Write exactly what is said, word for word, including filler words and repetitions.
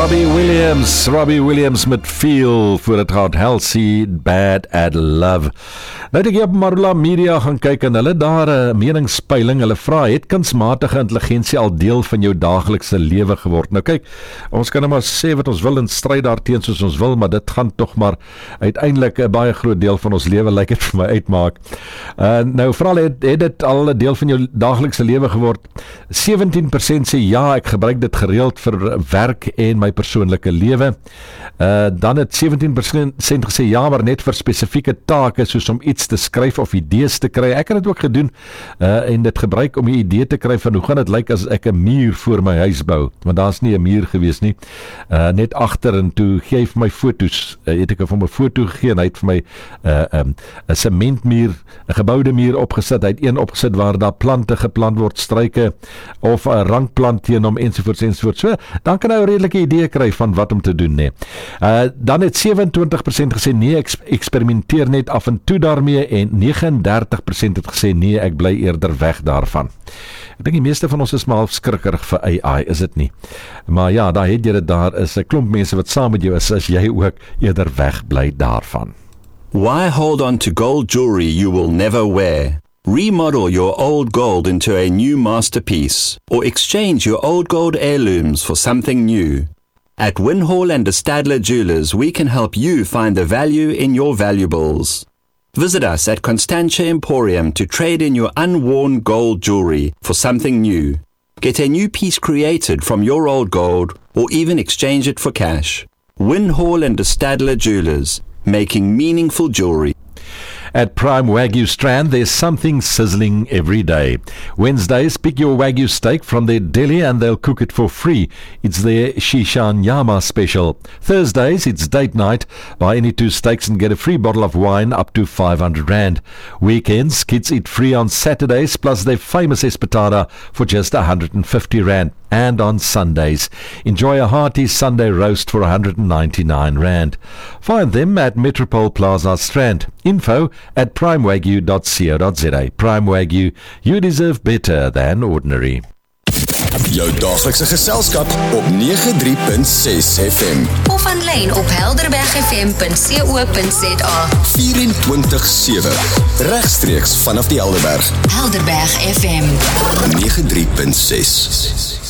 Robbie Williams, Robbie Williams met Feel, voor het gaat Halsey, Bad at Love. Nou het ek op Marula Media gaan kyk en hulle daar 'n meningspeiling, hulle vra, het kunsmatige intelligensie al deel van jou daaglikse lewe geword? Nou kyk, ons kan nou maar sê wat ons wil en stry daarteen soos ons wil, maar dit gaan tog maar uiteindelik 'n baie groot deel van ons lewe, lyk dit vir my, uitmaak. Uh, nou vooral het, het dit al 'n deel van jou daaglikse lewe geword? sewentien persent sê ja, ek gebruik dit gereeld vir werk en my persoonlike lewe. Uh, dan het sewentien persent gesê ja, maar net vir spesifieke take, soos om iets te skryf of idees te kry. Ek het dit ook gedoen uh, en dit gebruik om 'n idee te kry van hoe gaan dit lyk as ek 'n muur voor my huis bou, want daar's nie 'n muur gewees nie. Uh, net agter en toe gee hy vir my foto's, uh, het ek vir my foto gegee en hy het vir my 'n uh, um, sementmuur, 'n geboude muur opgesit. Hy het een opgesit waar daar plante geplant word, struike of 'n rankplant teen hom ensovoorts ensovoorts. So, dan kan hy 'n redelike idee kry van wat om te doen, nee. Uh, dan het sewe en twintig persent gesê nee, ek eksperimenteer net af en toe daarmee, en negenendertig persent het gesê nee, ek bly eerder weg daarvan. Ek dink die meeste van ons is maar half skrikkerig vir A I, is dit nie? Maar ja, daar het jy dit, daar is 'n klomp mense wat saam met jou is, as jy ook eerder weg bly daarvan. Why hold on to gold jewelry you will never wear? Remodel your old gold into a new masterpiece, or exchange your old gold heirlooms for something new. At Winhall and de Stadler Jewelers, we can help you find the value in your valuables. Visit us at Constantia Emporium to trade in your unworn gold jewelry for something new. Get a new piece created from your old gold, or even exchange it for cash. Winhall and de Stadler Jewelers, making meaningful jewelry. At Prime Wagyu Strand, there's something sizzling every day. Wednesdays, pick your Wagyu steak from their deli and they'll cook it for free. It's their Shishanyama special. Thursdays, it's date night. Buy any two steaks and get a free bottle of wine up to five hundred rand. Weekends, kids eat free on Saturdays, plus their famous espetada for just one hundred fifty rand. And on Sundays, enjoy a hearty Sunday roast for one hundred ninety-nine rand. Find them at Metropole Plaza Strand. Info at primewagyu dot co dot za. Prime Wagyu, you deserve better than ordinary. Jou daaglikse geselskap op nege drie punt ses F M. Of aanlyn op helderberg f m punt co punt za. vyf sewe. Regstreeks vanaf die Helderberg. Helderberg F M nege drie punt ses.